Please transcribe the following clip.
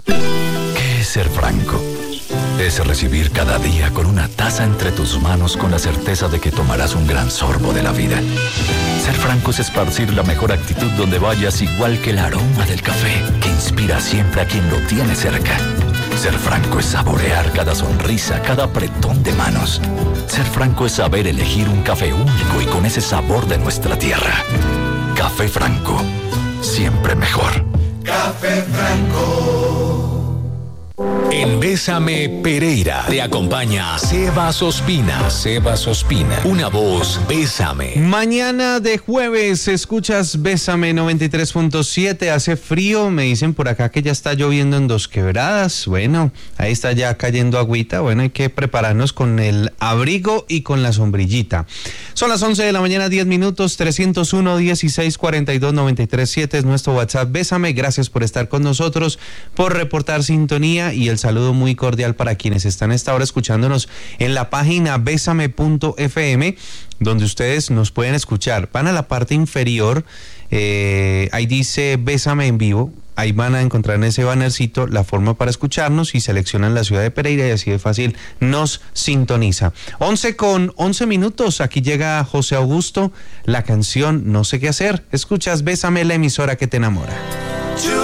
¿Qué es ser franco? Es recibir cada día con una taza entre tus manos con la certeza de que tomarás un gran sorbo de la vida. Ser franco es esparcir la mejor actitud donde vayas, igual que el aroma del café que inspira siempre a quien lo tiene cerca. Ser franco es saborear cada sonrisa, cada apretón de manos. Ser franco es saber elegir un café único y con ese sabor de nuestra tierra. Café Franco, siempre mejor. Café Franco. En Bésame Pereira te acompaña Sebas Ospina. Sebas Ospina, una voz Bésame. Mañana de jueves escuchas Bésame 93.7. Hace frío, me dicen por acá que ya está lloviendo en Dos Quebradas. Bueno, ahí está ya cayendo agüita. Bueno, hay que prepararnos con el abrigo y con la sombrillita. Son las 11 de la mañana, 10 minutos. 301-1642-937 es nuestro WhatsApp. Bésame, gracias por estar con nosotros, por reportar sintonía, y el saludo muy cordial para quienes están a esta hora escuchándonos en la página besame.fm, donde ustedes nos pueden escuchar. Van a la parte inferior, ahí dice Bésame en vivo. Ahí van a encontrar en ese bannercito la forma para escucharnos y seleccionan la ciudad de Pereira y así de fácil nos sintoniza. 11:11 minutos. Aquí llega José Augusto, la canción No sé qué hacer. Escuchas Bésame, la emisora que te enamora.